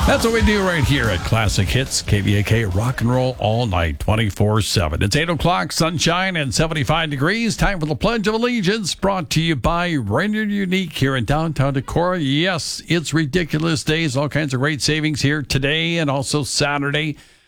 That's what we do right here at Classic Hits, KVAK, rock and roll all night, 24/7. It's 8 o'clock, sunshine and 75 degrees. Time for the Pledge of Allegiance, brought to you by Rainier Unique here in downtown Decorah. Yes, it's ridiculous days, all kinds of great savings here today and also Saturday.